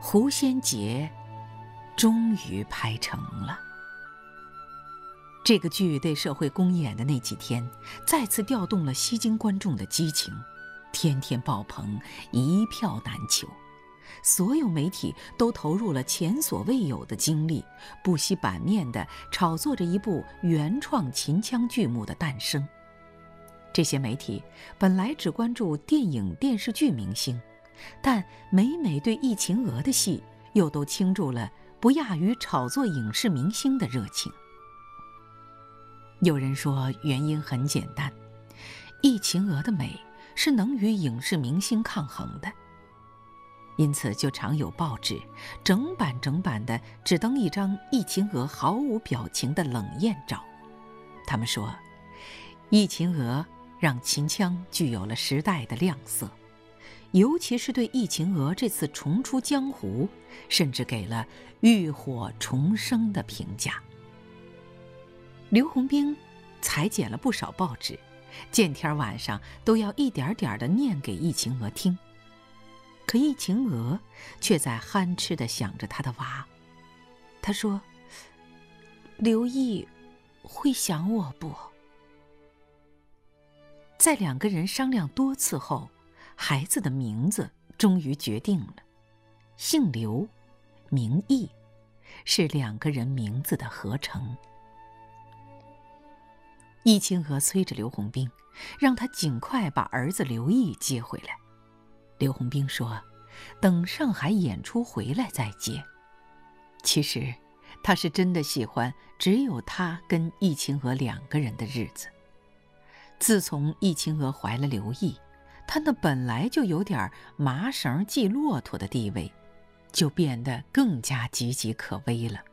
狐仙节终于拍成了。这个剧对社会公演的那几天，再次调动了西京观众的激情，天天爆棚，一票难求。所有媒体都投入了前所未有的精力，不惜版面地炒作着一部原创秦腔剧目的诞生。这些媒体本来只关注电影电视剧明星，但每对易秦娥的戏又都倾注了不亚于炒作影视明星的热情。有人说原因很简单，易秦娥的美是能与影视明星抗衡的，因此就常有报纸整版的只登一张易秦娥毫无表情的冷艳照。他们说，易秦娥让秦腔具有了时代的亮色，尤其是对易秦娥这次重出江湖，甚至给了浴火重生的评价。刘洪兵裁剪了不少报纸，见天晚上都要一点点地念给易秦娥听。可易秦娥却在憨痴地想着她的娃。她说：“刘毅会想我不？”在两个人商量多次后，孩子的名字终于决定了，姓刘，名毅，是两个人名字的合成。易秦娥催着刘洪兵，让他尽快把儿子刘毅接回来。刘洪兵说，等上海演出回来再接。其实他是真的喜欢只有他跟易秦娥两个人的日子。自从易秦娥怀了刘毅，他那本来就有点麻绳系骆驼的地位，就变得更加岌岌可危了。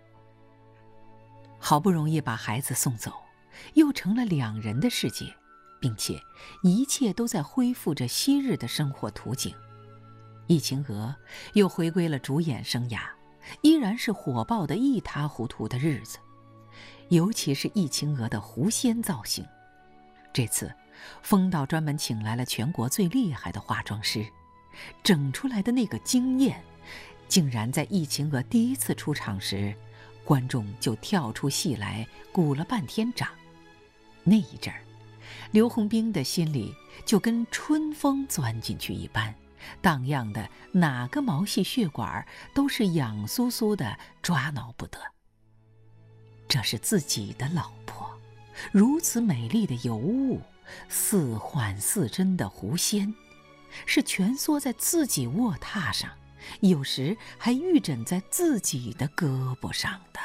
好不容易把孩子送走，又成了两人的世界，并且一切都在恢复着昔日的生活图景。易秦娥又回归了主演生涯，依然是火爆的一塌糊涂的日子。尤其是易秦娥的狐仙造型，这次风导专门请来了全国最厉害的化妆师，整出来的那个惊艳，竟然在易秦娥第一次出场时，观众就跳出戏来鼓了半天掌。那一阵儿，刘洪兵的心里就跟春风钻进去一般，荡漾的哪个毛细血管都是痒酥酥的，抓挠不得。这是自己的老婆，如此美丽的尤物，似幻似真的狐仙，是蜷缩在自己卧榻上，有时还预枕在自己的胳膊上的。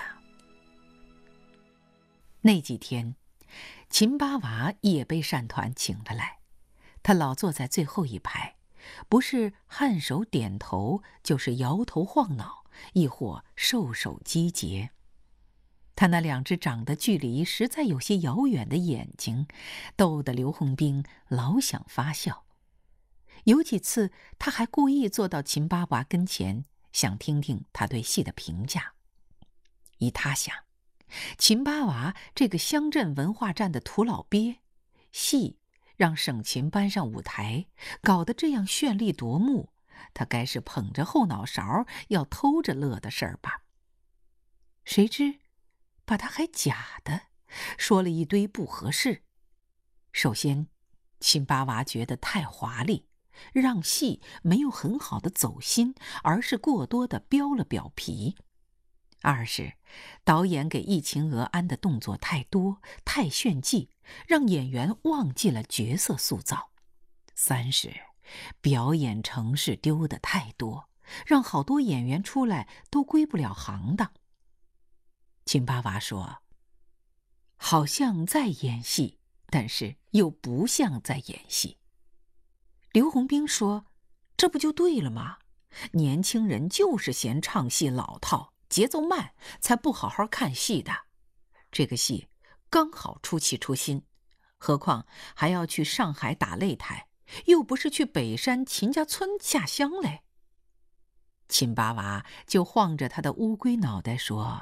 那几天，秦八娃也被善团请了来，他老坐在最后一排，不是颔首点头，就是摇头晃脑，亦或瘦手击节。他那两只长得距离实在有些遥远的眼睛，逗得刘洪兵老想发笑。有几次他还故意坐到秦八娃跟前，想听听他对戏的评价。依他想，秦八娃这个乡镇文化站的土老鳖，戏让省琴搬上舞台，搞得这样绚丽夺目，他该是捧着后脑勺要偷着乐的事儿吧。谁知把他还假的说了一堆不合适。首先，秦八娃觉得太华丽，让戏没有很好的走心，而是过多的标了表皮。二是导演给易秦娥安的动作太多太炫技，让演员忘记了角色塑造。三是表演程式丢的太多，让好多演员出来都归不了行当。秦八娃说，好像在演戏，但是又不像在演戏。刘洪兵说，这不就对了吗？年轻人就是嫌唱戏老套，节奏慢，才不好好看戏的。这个戏刚好出气出心，何况还要去上海打擂台，又不是去北山秦家村下乡嘞。秦八娃就晃着他的乌龟脑袋说，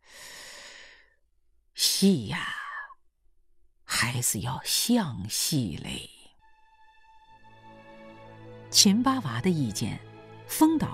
戏呀，还是要像戏嘞。秦八娃的意见，风导